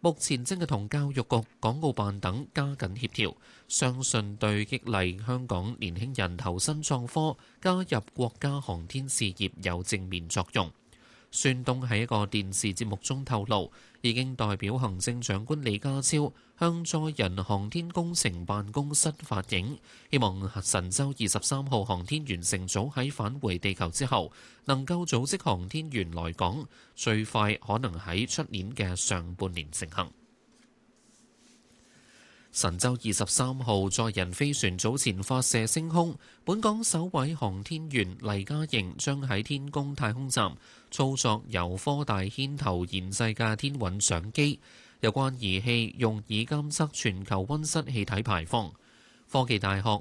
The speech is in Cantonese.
目前正係同教育局、港澳辦等加緊協調，相信對激勵香港年輕人投身創科、加入國家航天事業有正面作用。孫東喺一個電視節目中透露，已經代表行政長官李家超向載人航天工程辦公室反映，希望神舟23號航天員乘組喺返回地球之後，能夠組織航天員來港，最快可能喺出年嘅上半年成行。神舟23號載人飛船早前發射升空，本港首位航天員黎嘉瑩將喺天宮太空站操作由科大牽頭研製嘅天韻相機，有關儀器用以監測全球溫室氣體排放。科技大學